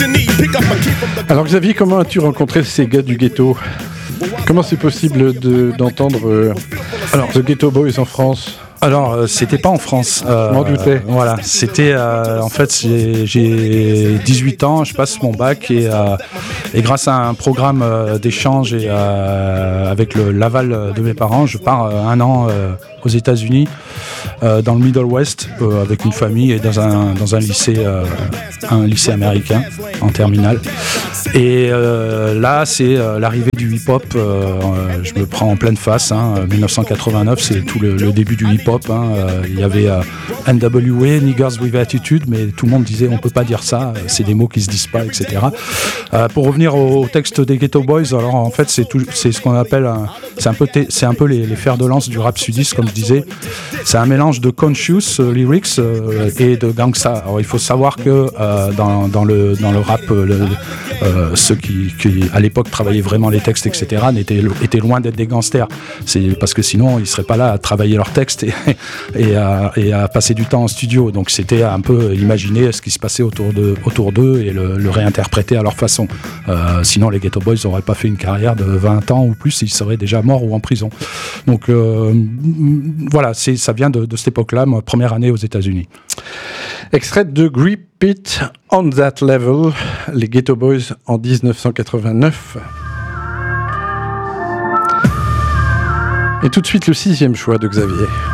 Alors Xavier, comment as-tu rencontré ces gars du ghetto ? Comment c'est possible d'entendre The Ghetto Boys en France ? Alors, c'était pas en France. Je m'en doutais. Voilà, c'était en fait j'ai 18 ans, je passe mon bac et grâce à un programme d'échange et avec l'aval de mes parents, je pars un an aux États-Unis, dans le Middle West, avec une famille et dans un lycée américain en terminale. Et là, c'est l'arrivée du hip-hop. Je me prends en pleine face. 1989, c'est tout le début du hip-hop. Il y avait NWA, Niggers with Attitude, mais tout le monde disait on peut pas dire ça, c'est des mots qui se disent pas, etc. Pour revenir au texte des Ghetto Boys, alors en fait c'est ce qu'on appelle c'est un peu les fers de lance du rap sudiste, comme je disais. C'est un mélange de conscious lyrics et de gangsta. Alors il faut savoir que dans le rap, ceux qui à l'époque travaillaient vraiment les textes, etc., étaient loin d'être des gangsters. C'est parce que sinon ils seraient pas là à travailler leurs textes et à passer du temps en studio. Donc c'était un peu imaginer ce qui se passait autour d'eux et le réinterpréter à leur façon. Sinon les Ghetto Boys n'auraient pas fait une carrière de 20 ans ou plus, ils seraient déjà morts ou en prison. Donc voilà, ça vient de cette époque-là, ma première année aux États-Unis. Extrait de Grip It on That Level, les Ghetto Boys en 1989. Et tout de suite le 6e choix de Xavier.